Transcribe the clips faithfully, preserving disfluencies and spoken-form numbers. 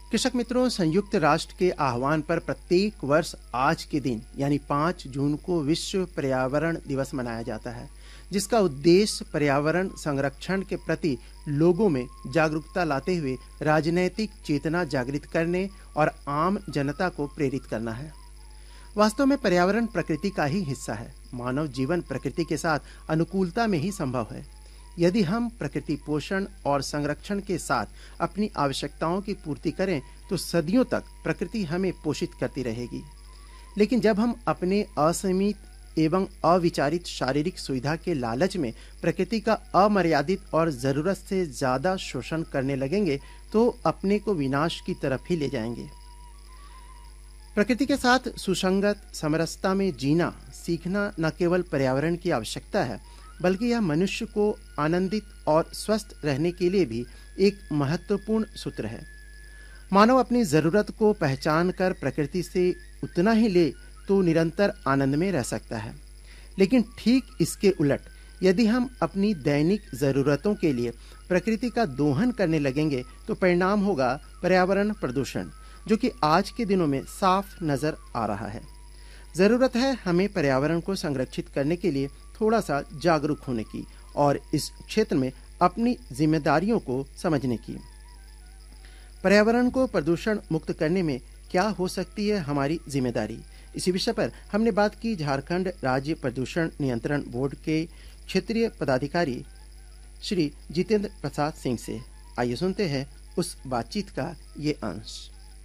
कृषक मित्रों, संयुक्त राष्ट्र के आह्वान पर प्रत्येक वर्ष आज के दिन यानी पाँच जून को विश्व पर्यावरण दिवस मनाया जाता है, जिसका उद्देश्य पर्यावरण संरक्षण के प्रति लोगों में जागरूकता लाते हुए राजनैतिक चेतना जागृत करने और आम जनता को प्रेरित करना है। वास्तव में पर्यावरण प्रकृति का ही हिस्सा है। मानव जीवन प्रकृति के साथ अनुकूलता में ही संभव है। यदि हम प्रकृति पोषण और संरक्षण के साथ अपनी आवश्यकताओं की पूर्ति करें तो सदियों तक प्रकृति हमें पोषित करती रहेगी। लेकिन जब हम अपने असीमित एवं अविचारित शारीरिक सुविधा के लालच में प्रकृति का अमर्यादित और जरूरत से ज्यादा शोषण करने लगेंगे तो अपने को विनाश की तरफ ही ले जाएंगे। प्रकृति के साथ सुसंगत समरसता में जीना सीखना न केवल पर्यावरण की आवश्यकता है, बल्कि यह मनुष्य को आनंदित और स्वस्थ रहने के लिए भी एक महत्वपूर्ण सूत्र है। मानव अपनी जरूरत को पहचान कर प्रकृति से उतना ही ले तो निरंतर आनंद में रह सकता है। लेकिन ठीक इसके उलट, यदि हम अपनी दैनिक जरूरतों के लिए प्रकृति का दोहन करने लगेंगे तो परिणाम होगा पर्यावरण प्रदूषण, जो कि आज के दिनों में साफ नजर आ रहा है। जरूरत है हमें पर्यावरण को संरक्षित करने के लिए थोड़ा सा जागरूक होने की और इस क्षेत्र में अपनी जिम्मेदारियों को समझने की। पर्यावरण को प्रदूषण मुक्त करने में क्या हो सकती है हमारी जिम्मेदारी, इसी विषय पर हमने बात की झारखंड राज्य प्रदूषण नियंत्रण बोर्ड के क्षेत्रीय पदाधिकारी श्री जितेंद्र प्रसाद सिंह से। आइए सुनते हैं उस बातचीत का ये अंश।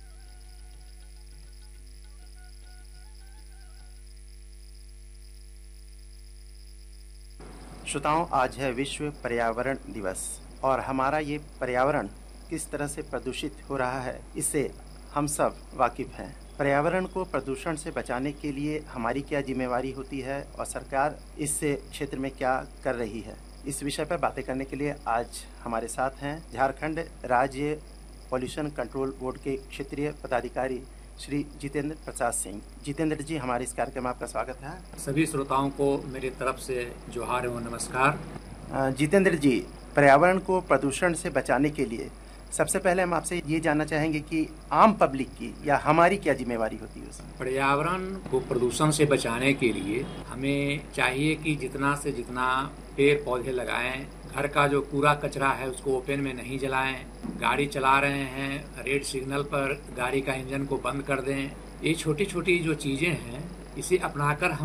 श्रोताओं, आज है विश्व पर्यावरण दिवस और हमारा ये पर्यावरण किस तरह से प्रदूषित हो रहा है इससे हम सब वाकिफ हैं। पर्यावरण को प्रदूषण से बचाने के लिए हमारी क्या जिम्मेवारी होती है और सरकार इस क्षेत्र में क्या कर रही है, इस विषय पर बातें करने के लिए आज हमारे साथ हैं झारखंड राज्य पॉल्यूशन कंट्रोल बोर्ड के क्षेत्रीय पदाधिकारी श्री जितेंद्र प्रसाद सिंह। जितेंद्र जी, हमारे इस कार्यक्रम में आपका स्वागत है। सभी श्रोताओं को मेरी तरफ से जोहार एवं नमस्कार। जितेंद्र जी, पर्यावरण को प्रदूषण से बचाने के लिए सबसे पहले हम आपसे ये जानना चाहेंगे कि आम पब्लिक की या हमारी क्या जिम्मेवारी होती है उसमें? पर्यावरण को प्रदूषण से बचाने के लिए हमें चाहिए कि जितना से जितना पेड़ पौधे लगाएं, घर का जो कूड़ा कचरा है उसको ओपन में नहीं जलाएं, गाड़ी चला रहे हैं रेड सिग्नल पर गाड़ी का इंजन को बंद कर दें। ये छोटी छोटी जो चीजें हैं इसे अपनाकर हम